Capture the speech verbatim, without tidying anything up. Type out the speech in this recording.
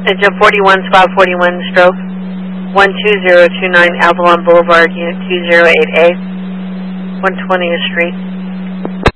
Engine forty-one, spot forty-one, stroke one two zero two nine, Avalon Boulevard, Unit two zero eight A, one twentieth Street.